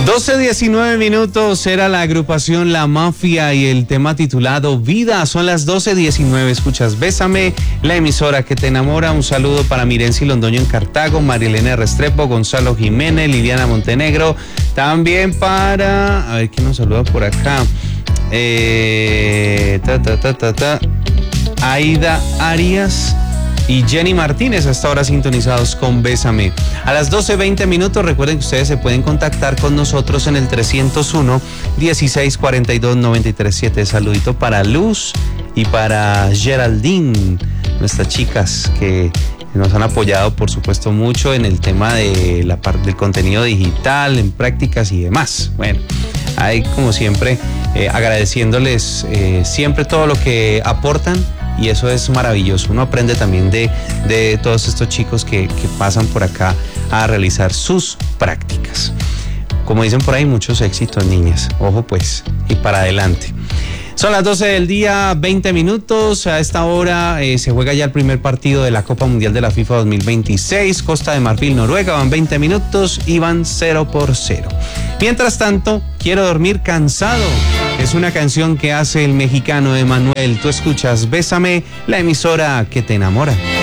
12:19 era la agrupación La Mafia y el tema titulado Vida. Son las 12:19. Escuchas Bésame, la emisora que te enamora. Un saludo para Mirenci Londoño en Cartago, Marilena Restrepo, Gonzalo Jiménez, Liliana Montenegro. También para, a ver quién nos saluda por acá. Aida Arias y Jenny Martínez, hasta ahora sintonizados con Bésame. A las 12:20, recuerden que ustedes se pueden contactar con nosotros en el 301-1642-937. Saludito para Luz y para Geraldine, nuestras chicas que nos han apoyado, por supuesto, mucho en el tema de la parte del contenido digital, en prácticas y demás. Bueno, ahí como siempre, agradeciéndoles siempre todo lo que aportan. Y eso es maravilloso. Uno aprende también de todos estos chicos que pasan por acá a realizar sus prácticas. Como dicen por ahí, muchos éxitos, niñas. Ojo pues, y para adelante. Son las 12:20. A esta hora se juega ya el primer partido de la Copa Mundial de la FIFA 2026. Costa de Marfil, Noruega. Van 20 minutos y van 0-0. Mientras tanto, Quiero dormir cansado. Es una canción que hace el mexicano Emanuel. Tú escuchas Bésame, la emisora que te enamora.